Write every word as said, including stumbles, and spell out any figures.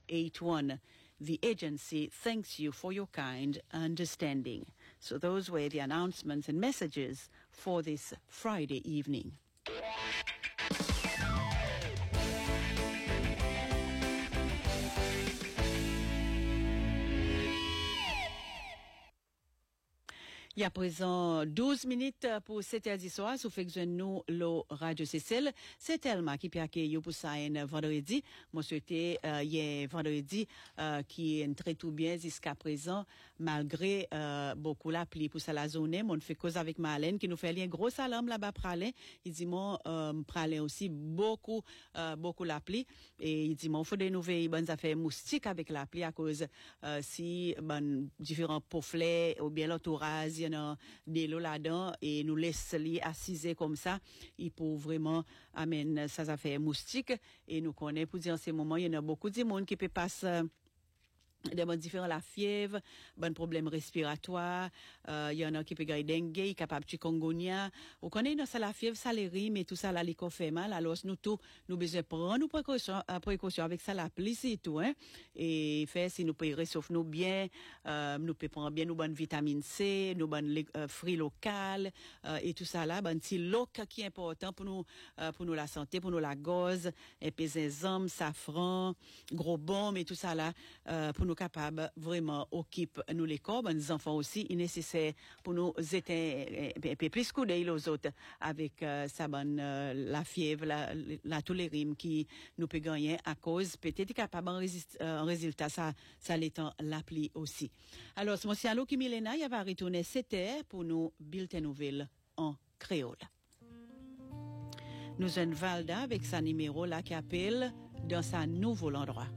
eight one. The agency thanks you for your kind understanding. So those were the announcements and messages for this Friday evening. Il y a présent douze minutes pour sept heures du soir, sous fait que nous, le Radio Cécile. C'est Thelma qui peut accueillir pour ça un vendredi. Moi, souhaité, euh, hier vendredi, euh, qui est très tout bien jusqu'à présent, malgré, euh, beaucoup la pluie pour ça la zone. Mon fait cause avec Marlène, qui nous fait un gros salam là-bas, Pralin. Il dit, moi, euh, Pralin aussi, beaucoup, euh, beaucoup la pluie. Et il dit, moi, faut des nouvelles bonnes affaires moustiques avec la pluie à cause, euh, si, ben, différents pauflets, ou bien l'entourage, des lots là-dedans et nous laisse les assiser comme ça, il peut vraiment amener ça affaires moustiques et nous connaît pour dire en ces moments, il y en a beaucoup de monde qui peut passer des bonnes différents, la fièvre, bon problème respiratoire, euh, il y en a qui peut gagner dengue, capable de chikungunya. On connaît dans ça la fièvre, ça les rime et tout ça là, les corps fait mal. Alors, nous tout, nous besoin prendre nos précautions, euh, précautions avec ça la pluie, c'est tout, hein. Et faire si nous pouvons réchauffer nous bien, euh, nous pouvons prendre bien nos bonnes vitamines C, nos bonnes euh, fruits locaux, euh, et tout ça là, bon petit loc qui est important pour nous, euh, pour nous la santé, pour nous la gauze, et puis zinzam, safran, gros baume et tout ça là, euh, pour nous capables vraiment occuper nous les corps, les enfants aussi, il est nécessaire pour nous être plus coudés aux autres avec euh, ça bonne euh, la fièvre, la, la tous les rimes qui nous peut gagner à cause peut-être capable en, résist, euh, en résultat ça ça l'étant l'appli aussi. Alors c'est monsieur Allo qui Milena, il va retourner sept heures pour nous bulletin nouvelle en créole. Nous avons Valda avec sa numéro là qui appelle dans sa nouveau endroit.